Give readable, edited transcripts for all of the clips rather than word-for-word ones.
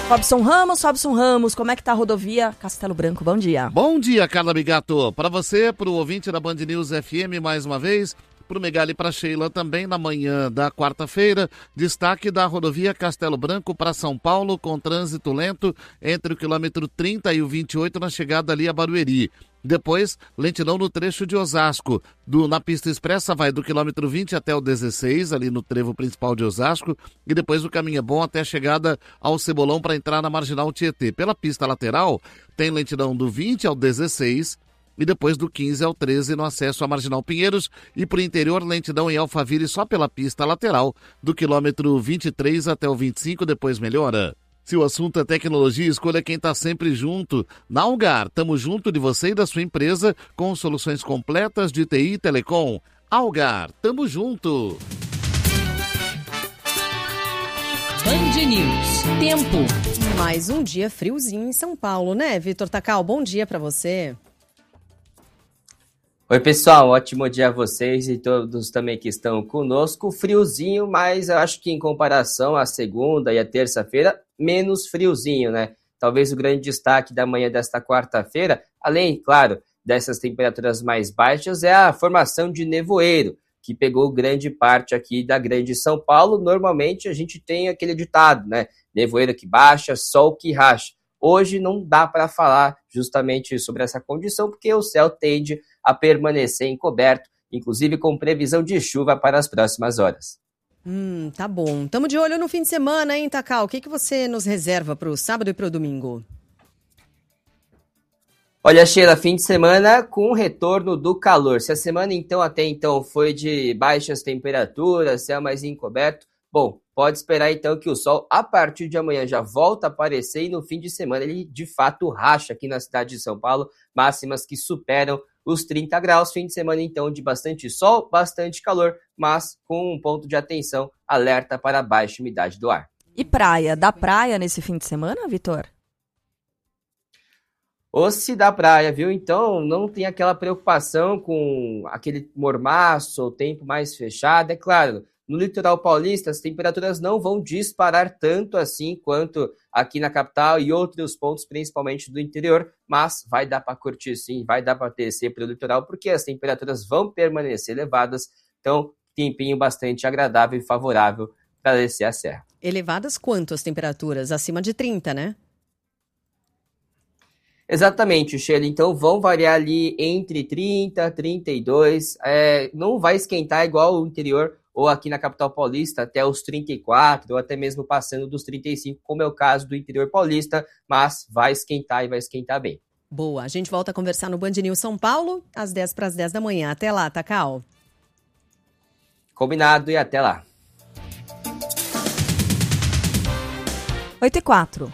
Robson Ramos, como é que tá a rodovia Castelo Branco? Bom dia. Bom dia, Carla Bigato. Para você, para o ouvinte da Band News FM, mais uma vez, para o Megali e para a Sheila também, na manhã da quarta-feira, destaque da rodovia Castelo Branco para São Paulo, com trânsito lento entre o quilômetro 30 e o 28 na chegada ali a Barueri. Depois, lentidão no trecho de Osasco. Na pista expressa vai do quilômetro 20 até o 16, ali no trevo principal de Osasco, e depois o caminho é bom até a chegada ao Cebolão para entrar na Marginal Tietê. Pela pista lateral, tem lentidão do 20 ao 16, e depois do 15 ao 13 no acesso à Marginal Pinheiros, e por interior, lentidão em Alphaville só pela pista lateral, do quilômetro 23 até o 25, depois melhora. Se o assunto é tecnologia, escolha quem está sempre junto. Na Algar, estamos junto de você e da sua empresa com soluções completas de TI e Telecom. Algar, tamo junto. Band News, tempo. Mais um dia friozinho em São Paulo, né, Vitor Tacal? Bom dia para você. Oi, pessoal, ótimo dia a vocês e todos também que estão conosco. Friozinho, mas eu acho que em comparação à segunda e à terça-feira, menos friozinho, né? Talvez o grande destaque da manhã desta quarta-feira, além, claro, dessas temperaturas mais baixas, é a formação de nevoeiro, que pegou grande parte aqui da grande São Paulo. Normalmente a gente tem aquele ditado, né? Nevoeiro que baixa, sol que racha. Hoje não dá para falar justamente sobre essa condição, porque o céu tende a permanecer encoberto, inclusive com previsão de chuva para as próximas horas. Tá bom. Estamos de olho no fim de semana, hein, Tacal? O que você nos reserva para o sábado e para o domingo? Olha, Sheila, fim de semana com o retorno do calor. Se a semana até então foi de baixas temperaturas, céu mais encoberto, bom, pode esperar então que o sol, a partir de amanhã, já volta a aparecer e no fim de semana ele de fato racha aqui na cidade de São Paulo, máximas que superam os 30 graus. Fim de semana então de bastante sol, bastante calor, mas com um ponto de atenção, alerta para a baixa umidade do ar. E praia? Dá praia nesse fim de semana, Vitor? Ou se dá praia, viu? Então não tem aquela preocupação com aquele mormaço, o tempo mais fechado, é claro. No litoral paulista, as temperaturas não vão disparar tanto assim quanto aqui na capital e outros pontos, principalmente do interior, mas vai dar para curtir sim, vai dar para descer para o litoral, porque as temperaturas vão permanecer elevadas, então tempinho bastante agradável e favorável para descer a serra. Elevadas quanto as temperaturas? Acima de 30, né? Exatamente, Sheila. Então vão variar ali entre 30 e 32. Não vai esquentar igual o interior ou aqui na capital paulista até os 34, ou até mesmo passando dos 35, como é o caso do interior paulista, mas vai esquentar e vai esquentar bem. Boa, a gente volta a conversar no Band News São Paulo, às 10 para as 10 da manhã. Até lá, Tacal. Combinado e até lá. 8h04.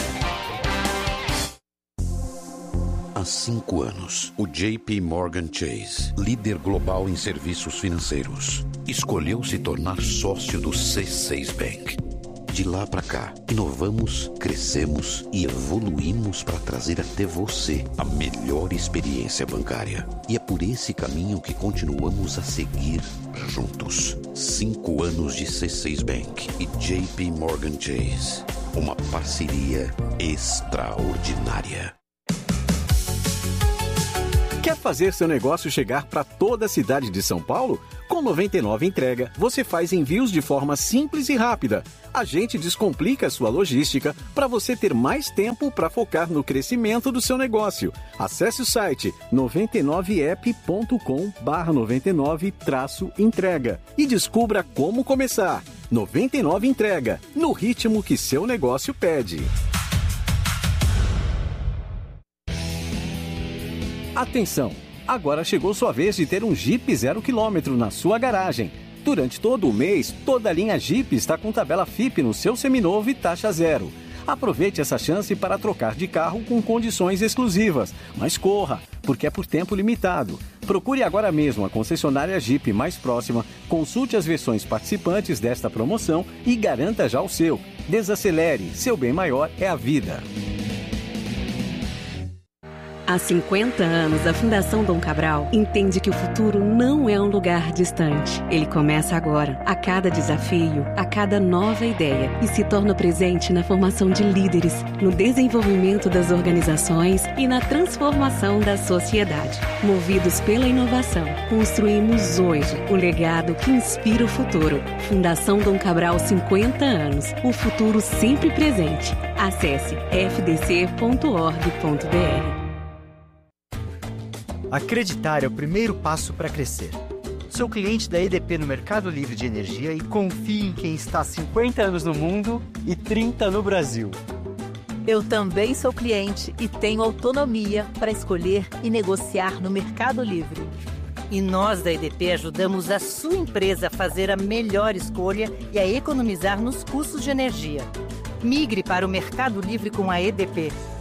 Há 5 anos, o JP Morgan Chase, líder global em serviços financeiros, escolheu se tornar sócio do C6 Bank. De lá para cá, inovamos, crescemos e evoluímos para trazer até você a melhor experiência bancária. E é por esse caminho que continuamos a seguir juntos. 5 anos de C6 Bank e JP Morgan Chase. Uma parceria extraordinária. Quer fazer seu negócio chegar para toda a cidade de São Paulo? Com 99 Entrega, você faz envios de forma simples e rápida. A gente descomplica a sua logística para você ter mais tempo para focar no crescimento do seu negócio. Acesse o site 99app.com/99-entrega e descubra como começar. 99 Entrega, no ritmo que seu negócio pede. Atenção! Agora chegou sua vez de ter um Jeep 0 km na sua garagem. Durante todo o mês, toda a linha Jeep está com tabela FIP no seu seminovo e taxa zero. Aproveite essa chance para trocar de carro com condições exclusivas. Mas corra, porque é por tempo limitado. Procure agora mesmo a concessionária Jeep mais próxima, consulte as versões participantes desta promoção e garanta já o seu. Desacelere, seu bem maior é a vida. Há 50 anos, a Fundação Dom Cabral entende que o futuro não é um lugar distante. Ele começa agora, a cada desafio, a cada nova ideia, e se torna presente na formação de líderes, no desenvolvimento das organizações e na transformação da sociedade. Movidos pela inovação, construímos hoje o legado que inspira o futuro. Fundação Dom Cabral, 50 anos. O futuro sempre presente. Acesse fdc.org.br. Acreditar é o primeiro passo para crescer. Sou cliente da EDP no Mercado Livre de Energia e confio em quem está há 50 anos no mundo e 30 no Brasil. Eu também sou cliente e tenho autonomia para escolher e negociar no Mercado Livre. E nós da EDP ajudamos a sua empresa a fazer a melhor escolha e a economizar nos custos de energia. Migre para o Mercado Livre com a EDP.